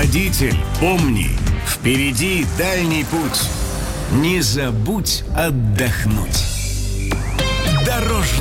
Водитель, помни, впереди дальний путь. Не забудь отдохнуть. Дорожный